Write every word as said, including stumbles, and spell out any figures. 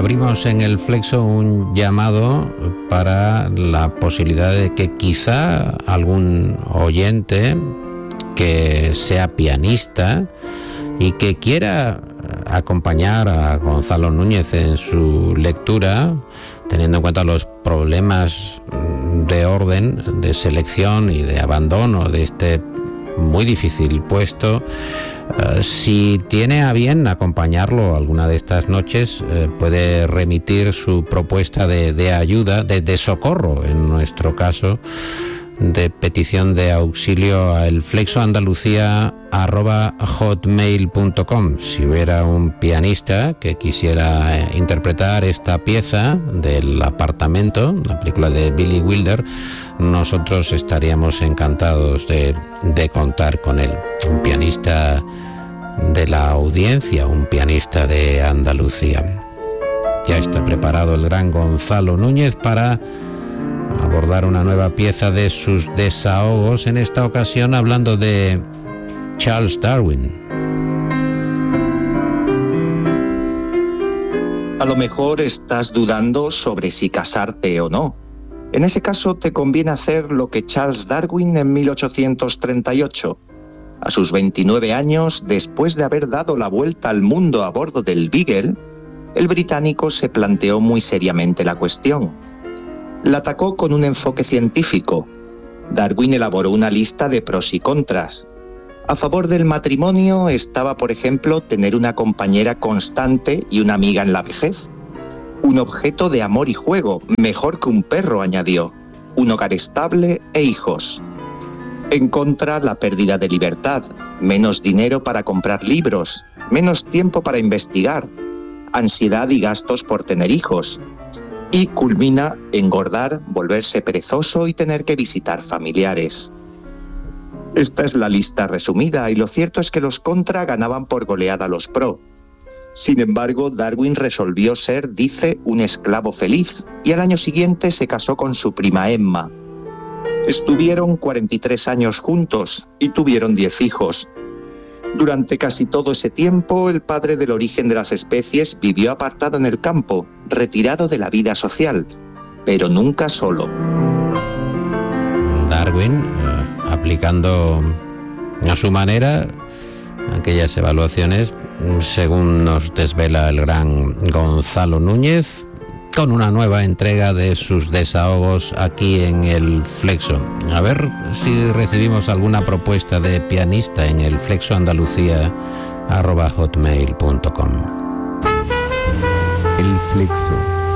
abrimos en el Flexo un llamado para la posibilidad de que quizá algún oyente que sea pianista y que quiera acompañar a Gonzalo Núñez en su lectura, teniendo en cuenta los problemas de orden, de selección y de abandono de este muy difícil puesto, uh, si tiene a bien acompañarlo alguna de estas noches, uh, puede remitir su propuesta de, de ayuda, de, de socorro en nuestro caso, de petición de auxilio a el flexoandalucía arroba hotmail punto com. Si hubiera un pianista que quisiera interpretar esta pieza del Apartamento, la película de Billy Wilder, nosotros estaríamos encantados de, de contar con él. Un pianista de la audiencia, un pianista de Andalucía. Ya está preparado el gran Gonzalo Núñez para abordar una nueva pieza de sus desahogos, en esta ocasión hablando de Charles Darwin. A lo mejor estás dudando sobre si casarte o no. En ese caso te conviene hacer lo que Charles Darwin en mil ochocientos treinta y ocho. A sus veintinueve años, después de haber dado la vuelta al mundo a bordo del Beagle, el británico se planteó muy seriamente la cuestión. La atacó con un enfoque científico. Darwin elaboró una lista de pros y contras. A favor del matrimonio estaba, por ejemplo, tener una compañera constante y una amiga en la vejez. Un objeto de amor y juego, mejor que un perro, añadió. Un hogar estable e hijos. En contra, la pérdida de libertad, menos dinero para comprar libros, menos tiempo para investigar, ansiedad y gastos por tener hijos. Y culmina engordar, volverse perezoso y tener que visitar familiares. Esta es la lista resumida y lo cierto es que los contra ganaban por goleada a los pro. Sin embargo, Darwin resolvió ser, dice, un esclavo feliz y al año siguiente se casó con su prima Emma. Estuvieron cuarenta y tres años juntos y tuvieron diez hijos. Durante casi todo ese tiempo, el padre del origen de las especies vivió apartado en el campo, retirado de la vida social, pero nunca solo. Darwin, eh, aplicando a su manera aquellas evaluaciones, según nos desvela el gran Gonzalo Núñez, con una nueva entrega de sus desahogos aquí en el Flexo. A ver si recibimos alguna propuesta de pianista en el flexoandalucía arroba hotmail punto com. El Flexo.